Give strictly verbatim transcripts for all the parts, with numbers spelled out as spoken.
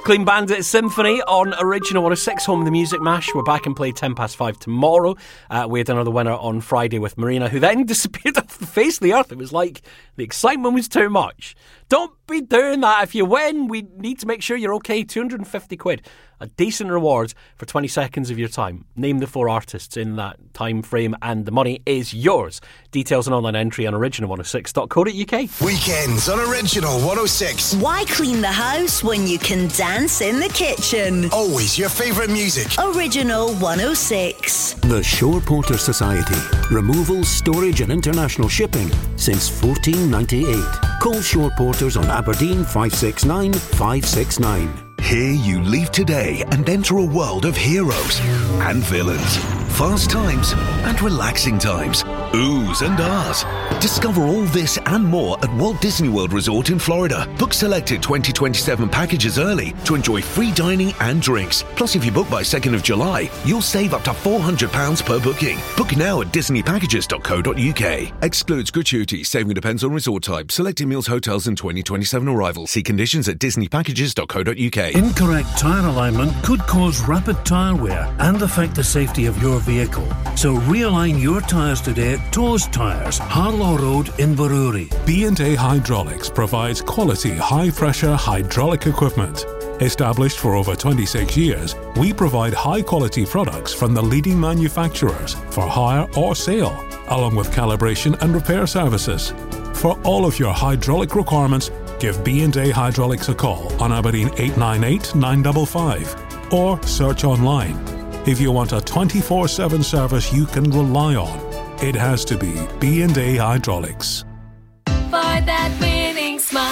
Clean Bandit Symphony on Original one oh six, home of the Music Mash. We're back and play ten past five tomorrow. Uh, we had another winner on Friday with Marina, who then disappeared off the face of the earth. It was like the excitement was too much. Don't be doing that. If you win, we need to make sure you're okay. two hundred fifty quid. A decent reward for twenty seconds of your time. Name the four artists in that time frame and the money is yours. Details and online entry on original one oh six dot co dot uk. Weekends on Original one oh six. Why clean the house when you can dance in the kitchen? Always your favourite music. Original one oh six. The Shore Porter Society. Removal, storage and international shipping since fourteen ninety-eight. Call Shore Porters on Aberdeen five six nine five six nine. Here you leave today and enter a world of heroes and villains, fast times and relaxing times, oohs and ahs. Discover all this and more at Walt Disney World Resort in Florida. Book selected twenty twenty-seven packages early to enjoy free dining and drinks. Plus, if you book by second of July, you'll save up to four hundred pounds per booking. Book now at disney packages dot co dot uk. Excludes gratuity. Saving depends on resort type. Selected meals, hotels and twenty twenty-seven arrival. See conditions at disney packages dot co dot uk. Incorrect tyre alignment could cause rapid tyre wear and affect the safety of your vehicle. So realign your tyres today at Toes Tyres, Harlow Road in Baruri. B and A Hydraulics provides quality high-pressure hydraulic equipment. Established for over twenty-six years, we provide high-quality products from the leading manufacturers for hire or sale, along with calibration and repair services. For all of your hydraulic requirements, give B and A Hydraulics a call on Aberdeen eight nine eight nine five five or search online. If you want a twenty-four seven service you can rely on, it has to be B and A Hydraulics. For that winning smile.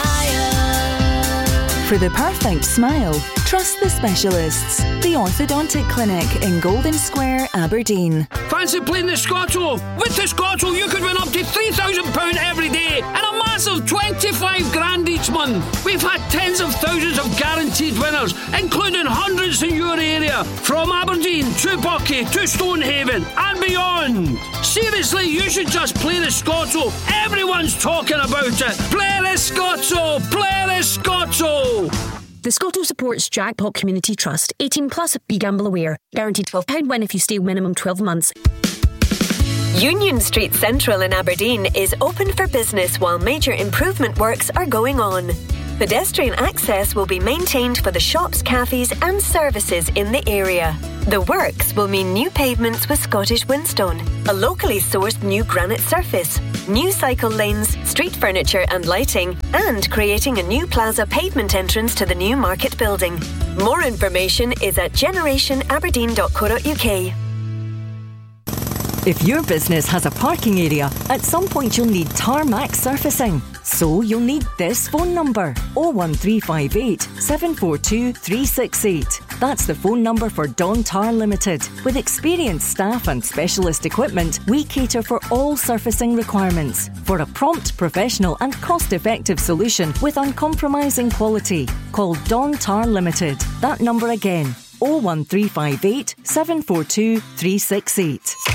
For the perfect smile, trust the specialists. The Orthodontic Clinic in Golden Square, Aberdeen. Fancy playing the Scotto? With the Scotto, you could win up to three thousand pounds every day and a massive twenty-five grand each month. We've had tens of thousands of guaranteed winners, including hundreds in your area, from Aberdeen to Buckie to Stonehaven and beyond. Seriously, you should just play the Scotto. Everyone's talking about it. Play the Scotto! Play the Scotto! The Scotto supports Jackpot Community Trust. eighteen plus, be gamble aware. Guaranteed twelve pounds win if you stay minimum twelve months. Union Street Central in Aberdeen is open for business while major improvement works are going on. Pedestrian access will be maintained for the shops, cafes and services in the area. The works will mean new pavements with Scottish Whinstone, a locally sourced new granite surface, new cycle lanes, street furniture and lighting, and creating a new plaza pavement entrance to the new market building. More information is at generation aberdeen dot co dot uk. If your business has a parking area, at some point you'll need tarmac surfacing. So you'll need this phone number, oh one three five eight, seven four two, three six eight. That's the phone number for Don Tar Limited. With experienced staff and specialist equipment, we cater for all surfacing requirements for a prompt, professional and cost-effective solution with uncompromising quality. Call Don Tar Limited. That number again, oh one three five eight, seven four two, three six eight.